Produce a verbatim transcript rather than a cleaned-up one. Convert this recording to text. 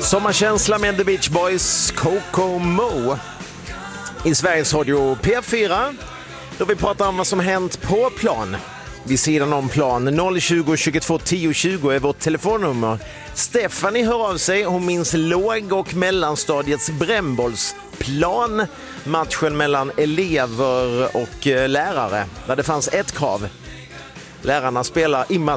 Sommarkänsla med The Beach Boys, Coco Mo. I Sveriges Radio P fyra, då vi pratar om vad som hänt på plan. Vid sidan om plan, noll tjugo, tjugotvå, tio, tjugo är vårt telefonnummer. Stephanie hör av sig, hon minns låg- och mellanstadiets brännbollsplan. Matchen mellan elever och lärare, där det fanns ett krav. Lärarna spelar imma